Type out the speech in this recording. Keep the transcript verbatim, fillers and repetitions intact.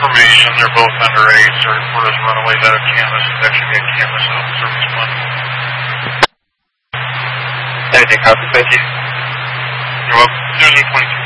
information. They're both underage. They're reported as runaways out of Camas. It's actually a Camas service one. Anything copy, thank you. You're welcome. Susan twenty-two.